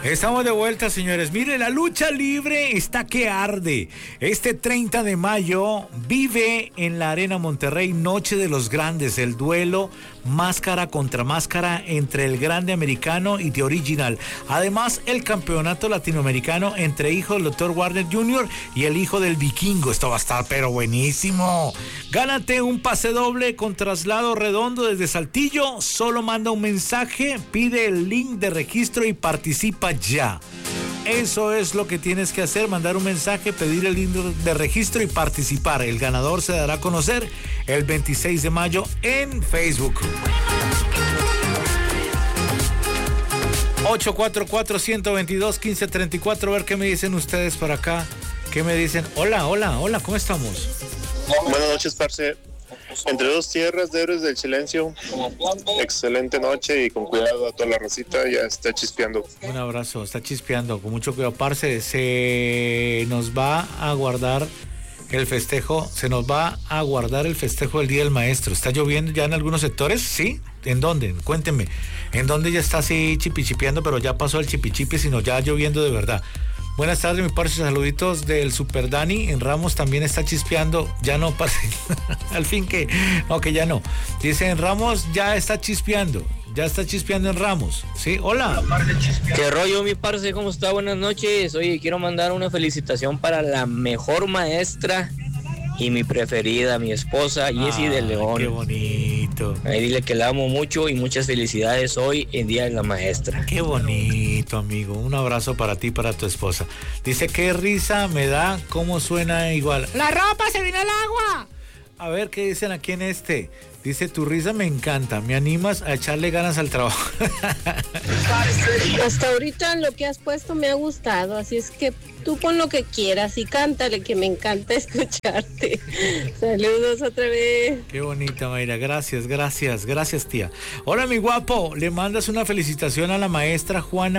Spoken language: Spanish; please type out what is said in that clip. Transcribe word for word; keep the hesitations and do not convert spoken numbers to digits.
Estamos de vuelta, señores. Mire, la lucha libre está que arde. Este treinta de mayo vive en la Arena Monterrey Noche de los Grandes, el duelo máscara contra máscara entre el Grande Americano y The Original. Además, el campeonato latinoamericano entre hijo del doctor Warner junior y el hijo del Vikingo. Esto va a estar pero buenísimo. Gánate un pase doble con traslado redondo desde Saltillo. Solo manda un mensaje, pide el link de registro y participa ya. Eso es lo que tienes que hacer, mandar un mensaje, pedir el link de registro y participar. El ganador se dará a conocer el veintiséis de mayo en Facebook. ocho cuatro cuatro, uno dos dos, uno cinco tres cuatro. A ver qué me dicen ustedes por acá. ¿Qué me dicen? Hola, hola, hola, ¿cómo estamos? Buenas noches, parce. Entre dos tierras de héroes del silencio. Excelente noche y con cuidado a toda la racita, ya está chispeando. Un abrazo, está chispeando, con mucho cuidado, parce. Se nos va a guardar el festejo, se nos va a guardar el festejo del Día del Maestro. ¿Está lloviendo ya en algunos sectores? ¿Sí? ¿En dónde? Cuéntenme. ¿En dónde ya está así chipichipeando, pero ya pasó el chipichipi, sino ya lloviendo de verdad? Buenas tardes, mi parce, saluditos del Super Dani. En Ramos también está chispeando. Ya no, parce. Al fin que, no, que ya no. Dice, en Ramos ya está chispeando. Ya está chispeando en Ramos. ¿Sí? Hola. ¿Qué rollo, mi parce? ¿Cómo está? Buenas noches. Oye, quiero mandar una felicitación para la mejor maestra y mi preferida, mi esposa, Jessie ah, de León. Qué bonito. Ahí dile que la amo mucho y muchas felicidades hoy en Día de la Maestra. Qué bonito, amigo. Un abrazo para ti y para tu esposa. Dice, qué risa me da, cómo suena igual. ¡La ropa se vino al agua! A ver, ¿qué dicen aquí en este? Dice, tu risa me encanta, me animas a echarle ganas al trabajo. Hasta ahorita lo que has puesto me ha gustado, así es que tú pon lo que quieras y cántale, que me encanta escucharte. Saludos otra vez. Qué bonita, Mayra, gracias, gracias, gracias, tía. Hola, mi guapo, le mandas una felicitación a la maestra Juana